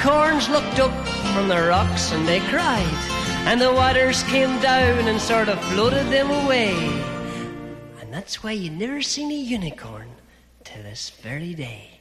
Corns looked up from the rocks and they cried, and the waters came down and sort of floated them away. And that's why you never seen a unicorn till this very day.